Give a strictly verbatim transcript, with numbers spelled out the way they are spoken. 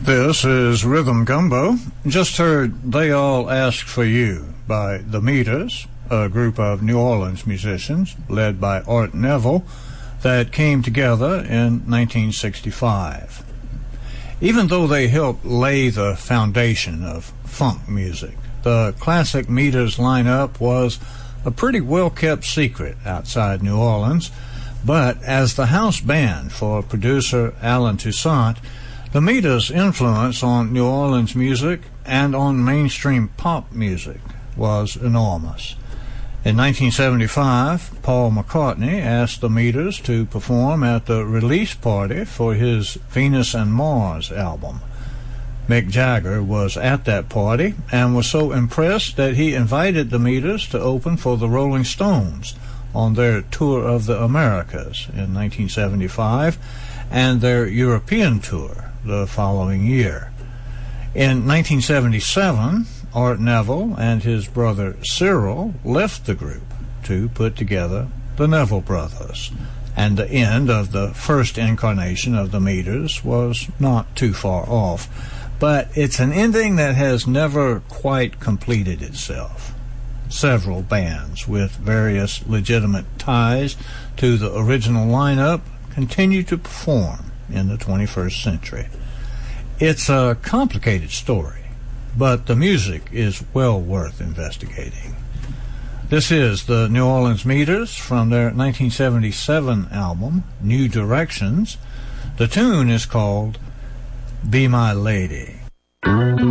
This is Rhythm Gumbo. Just heard They All Ask for You by The Meters, a group of New Orleans musicians led by Art Neville that came together in nineteen sixty-five. Even though they helped lay the foundation of funk music, the classic Meters lineup was a pretty well-kept secret outside New Orleans, but as the house band for producer Allen Toussaint, the Meters' influence on New Orleans music and on mainstream pop music was enormous. In nineteen seventy-five, Paul McCartney asked the Meters to perform at the release party for his Venus and Mars album. Mick Jagger was at that party and was so impressed that he invited the Meters to open for the Rolling Stones on their Tour of the Americas in nineteen seventy-five and their European tour the following year. In nineteen seventy-seven, Art Neville and his brother Cyril left the group to put together the Neville Brothers, and the end of the first incarnation of the Meters was not too far off, but it's an ending that has never quite completed itself. Several bands with various legitimate ties to the original lineup continue to perform in the twenty-first century. It's a complicated story, but the music is well worth investigating. This is the New Orleans Meters from their nineteen seventy-seven album, New Directions. The tune is called Be My Lady.